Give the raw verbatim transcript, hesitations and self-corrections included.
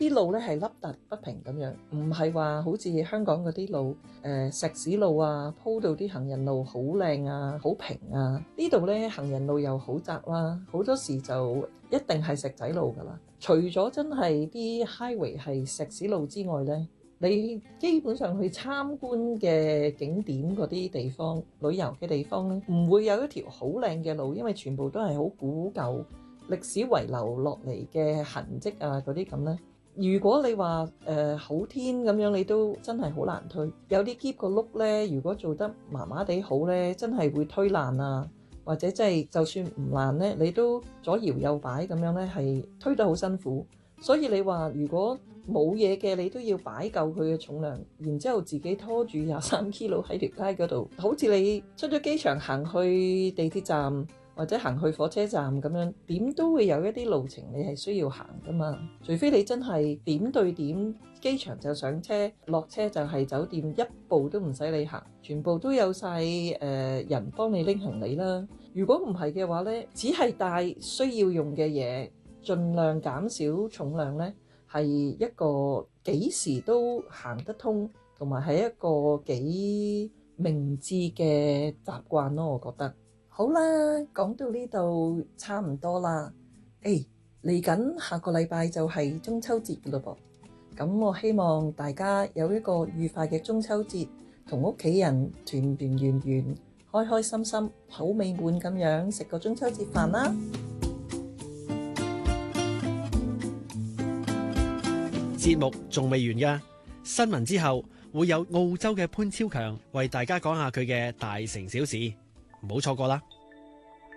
啲路咧係凹凸不平咁樣，唔係話好似香港嗰啲路誒、呃、石屎路啊，鋪到啲行人路好靚啊，好平啊。呢度咧行人路又好窄啦，好多時就一定係石仔路噶啦。除咗真係啲 highway 係石屎路之外咧，你基本上去參觀嘅景點嗰啲地方、旅遊嘅地方咧，唔會有一條好靚嘅路，因為全部都係好古舊、歷史遺留落嚟嘅痕跡啊嗰啲咁咧。如果你話誒、呃、好天咁樣，你都真係好難推。有啲篋個轆咧，如果做得麻麻地好咧，真係會推爛啊，或者真係就算唔爛咧，你都左搖右擺咁樣咧，係推得好辛苦。所以你話如果冇嘢嘅，你都要擺夠佢嘅重量，然之後自己拖住廿三 kilo 喺條街嗰度，好似你出咗機場行去地鐵站或者行去火車站咁樣，點都會有一啲路程你係需要行噶嘛。除非你真係點對點，機場就上車，落車就係酒店，一步都唔使你行，全部都有晒誒、呃、人幫你拎行李啦。如果唔係嘅話呢，只係帶需要用嘅嘢，盡量減少重量呢，係一個幾時都行得通，同埋係一個幾明智嘅習慣咯，我覺得。好啦，講到呢度差唔多啦。誒，嚟緊下個禮拜就係中秋節嘞噃，咁我希望大家有一個愉快嘅中秋節，同屋企人團團圓圓、開開心心、好美滿咁樣食個中秋節飯啦。 節目仲未完㗎，新聞之後會有澳洲嘅潘超強為大家講下佢嘅大城小事，唔好錯過啦。